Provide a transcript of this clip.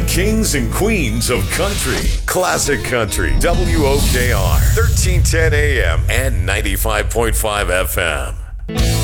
kings and queens of country. Classic Country, WOKR, 1310 AM and 95.5 FM.